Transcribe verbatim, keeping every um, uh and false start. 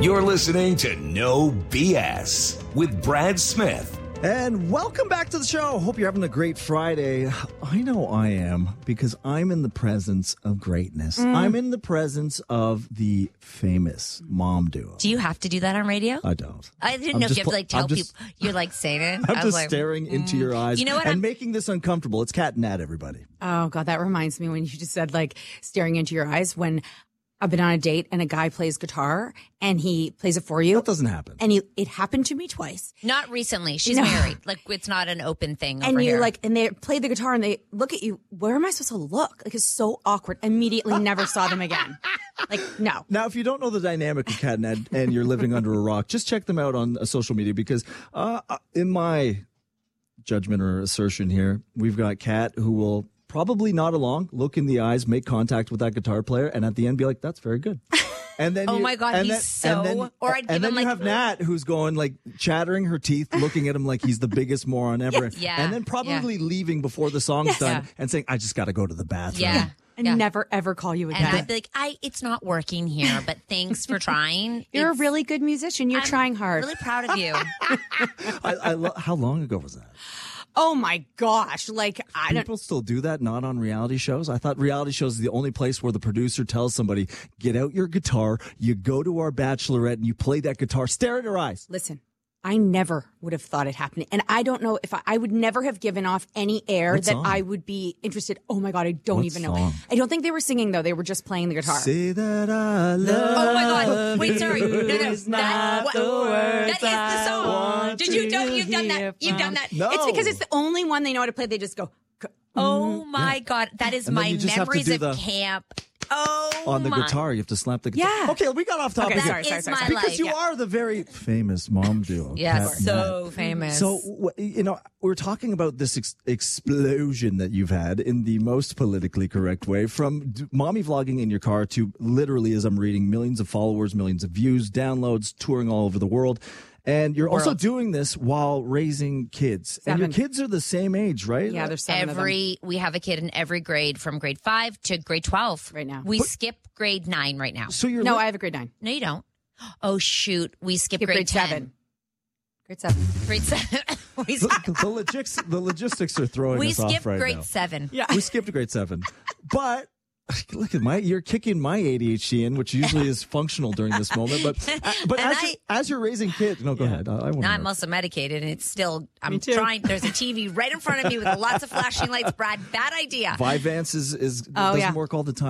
You're listening to No B S with Brad Smith. And welcome back to the show. Hope you're having a great Friday. I know I am, because I'm in the presence of greatness. Mm. I'm in the presence of the famous mom duo. Do you have to do that on radio? I don't. I didn't I'm know if you have to like tell just, people. You're like saying it. I'm I just like, staring mm. into your eyes you know what, and I'm, making this uncomfortable. It's Cat and Nat, everybody. Oh, God, that reminds me when you just said like staring into your eyes when I've been on a date and a guy plays guitar and he plays it for you. That doesn't happen. And he, it happened to me twice. Not recently. She's No. married. Like, it's not an open thing. And over you here. like, and they play the guitar and they look at you. Where am I supposed to look? Like, it's so awkward. Immediately never saw them again. Like, no. Now, if you don't know the dynamic of Cat and Nat and you're living under a rock, just check them out on uh, social media, because uh, in my judgment or assertion here, we've got Cat who will probably nod along, look in the eyes, make contact with that guitar player, and at the end be like, that's very good. And then oh you, my God, and he's then, so. And then, or I'd give and then him you like, have Nat, who's going like chattering her teeth, looking at him like he's the biggest moron ever. Yeah. And then probably yeah. leaving before the song's Yes. done Yeah. and saying, I just got to go to the bathroom. Yeah. And Yeah. never, ever call you again. And I'd be like, I, it's not working here, but thanks for trying. You're It's, a really good musician. You're I'm trying hard. really proud of you. I, I lo- how long ago was that? Oh, my gosh. Like, I don't. People still do that, not on reality shows. I thought reality shows is the only place where the producer tells somebody, get out your guitar, you go to our bachelorette, and you play that guitar, stare at her eyes. Listen, I never would have thought it happening. And I don't know if I, I would never have given off any air What that song? I would be interested. Oh my God, I don't What even know. song? I don't think they were singing though. They were just playing the guitar. Say that I love Oh my God! Wait, sorry. No, no, is that, not what, the words that is the song. want Did you to know you've done that? hear You've done from- that. No. It's because it's the only one they know how to play. They just go, go- Oh my God, that is And then my you just have to memories do of the- camp. Oh, on the my. guitar. You have to slap the guitar. Yeah. Okay, we got off topic. Okay, here. sorry, That sorry, is sorry, my sorry. Because life. you Yeah. are the very famous mom duo. Yes, Cat and so Nat. famous. So, wh- you know, we're talking about this ex- explosion that you've had in the most politically correct way, from d- mommy vlogging in your car to literally, as I'm reading, millions of followers, millions of views, downloads, touring all over the world. And you're also World. doing this while raising kids. And your Seven. kids are the same age, right? Yeah, there's seven of them. Every we have a kid in every grade from grade five to grade twelve Right now. We skip grade nine right now. So you're No, li- I have a grade nine. No, you don't. Oh shoot, we skip, Skip grade, grade ten. seven. Grade seven. Grade seven. we the, skip, the, logistics, the logistics are throwing we us off skip right grade now. seven. Yeah. We skipped grade seven, but look at my you're kicking my A D H D in, which usually is functional during this moment. But uh, but And as, I- you're, as you're raising kids, no, go ahead. I, I want Now to I'm also medicated, and it's still. I'm too. trying. There's a T V right in front of me with lots of flashing lights. Brad, bad idea. Vyvanse is, is Oh, doesn't yeah. work all the time.